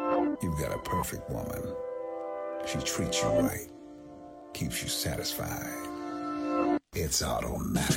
You've got a perfect woman. She treats you right, keeps you satisfied. It's automatic.